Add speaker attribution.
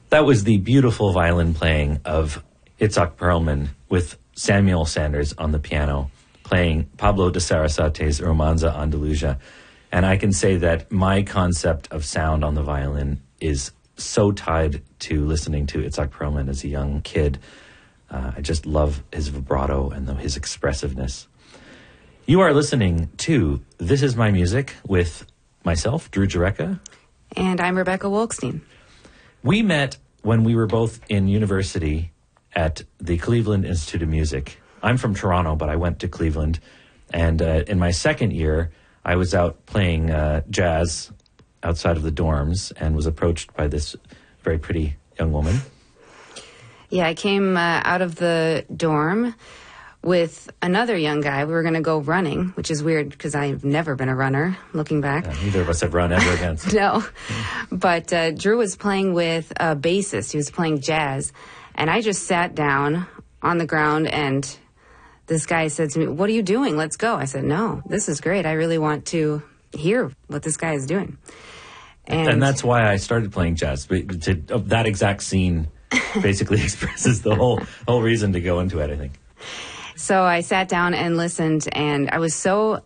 Speaker 1: That was the beautiful violin playing of Itzhak Perlman with Samuel Sanders on the piano, playing Pablo de Sarasate's Romanza Andalusia. And I can say that my concept of sound on the violin is so tied to listening to Itzhak Perlman as a young kid. I just love his vibrato and his expressiveness. You are listening to This Is My Music with myself, Drew Jureka.
Speaker 2: And I'm Rebecca Wolkstein.
Speaker 1: We met when we were both in university at the Cleveland Institute of Music. I'm from Toronto, but I went to Cleveland. And in my second year, I was out playing jazz outside of the dorms and was approached by this very pretty young woman.
Speaker 2: Yeah, I came out of the dorm with another young guy. We were going to go running, which is weird because I've never been a runner, looking back.
Speaker 1: Neither of us have run ever again.
Speaker 2: No. But Drew was playing with a bassist. He was playing jazz. And I just sat down on the ground, and this guy said to me, "What are you doing? Let's go." I said, "No, this is great. I really want to hear what this guy is doing."
Speaker 1: And that's why I started playing jazz. That exact scene basically expresses the whole reason to go into it, I think.
Speaker 2: So I sat down and listened, and I was so